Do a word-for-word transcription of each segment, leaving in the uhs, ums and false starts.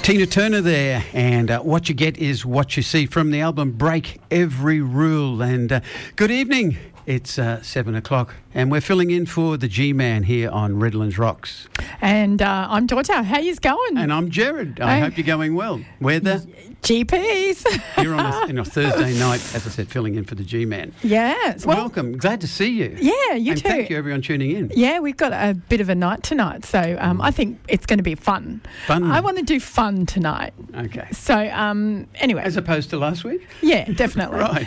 Tina Turner there, and uh, what you get is what you see from the album Break Every Rule. And uh, good evening. It's uh, seven o'clock, and we're filling in for the G-Man here on Redlands Rocks. And uh, I'm Georgia. How yous going? And I'm Jared. I Uh, hope you're going well. Weather? G Ps. Here on a, on a Thursday night, as I said, filling in for the G-Man. Yes. Well, Welcome. Glad to see you. yeah, you and too. thank you, everyone, tuning in. Yeah, we've got a bit of a night tonight, so um, I think it's going to be fun. Fun? I want to do fun tonight. Okay. So, um, anyway. As opposed to last week? Yeah, definitely. Right.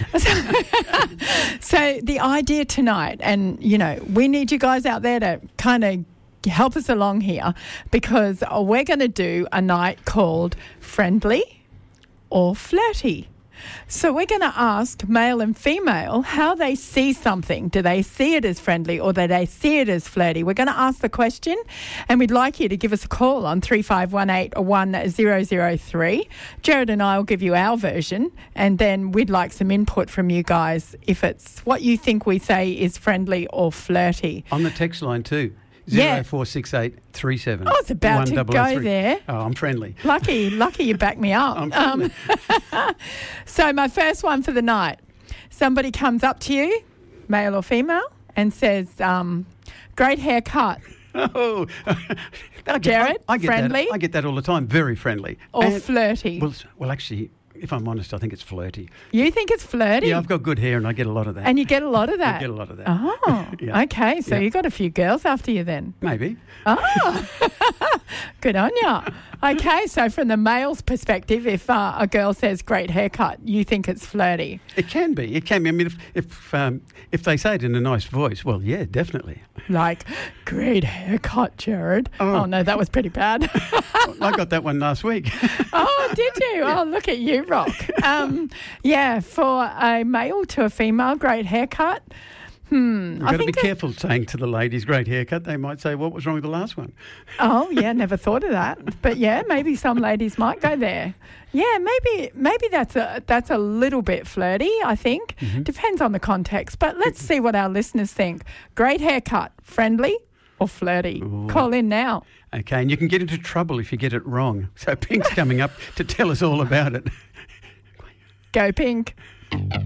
So the idea tonight, and, you know, we need you guys out there to kind of help us along here, because we're going to do a night called Friendly or Flirty. So we're going to ask male and female how they see something. Do they see it as friendly or do they see it as flirty? We're going to ask the question, and we'd like you to give us a call on three five one eight one zero zero three. Jared and I will give you our version, and then we'd like some input from you guys if it's what you think we say is friendly or flirty. On the text line too. Yeah. zero four six eight three seven. I was about to go there. Oh, I'm friendly. Lucky, lucky you backed me up. I'm friendly. Um, so my first one for the night. Somebody comes up to you, male or female, and says, um, great haircut. Oh, I get, Jared, I, I get friendly? That, I get that all the time. Very friendly. Or And- flirty. Well, well, actually, if I'm honest, I think it's flirty. You think it's flirty? Yeah, I've got good hair and I get a lot of that. And you get a lot of that? I get a lot of that. Oh, Yeah. okay. So Yeah. you got a few girls after you then. Maybe. Oh, good on you. Okay, so from the male's perspective, if uh, a girl says great haircut, you think it's flirty. It can be. It can be. I mean, if if, um, if they say it in a nice voice, well, yeah, definitely. Like, great haircut, Jared. Oh. Oh, no, that was pretty bad. I got that one last week. Oh, did you? Oh, look at you, Rock. Um, yeah, for a male to a female, great haircut. Hmm. You've I got to be think that- careful saying to the ladies, great haircut. They might say, what was wrong with the last one? Oh, yeah, never thought of that. But yeah, maybe some ladies might go there. Yeah, maybe maybe that's a that's a little bit flirty, I think. Mm-hmm. Depends on the context. But let's see what our listeners think. Great haircut, friendly or flirty? Ooh. Call in now. Okay, and you can get into trouble if you get it wrong. So Pink's coming up to tell us all about it. Go Pink.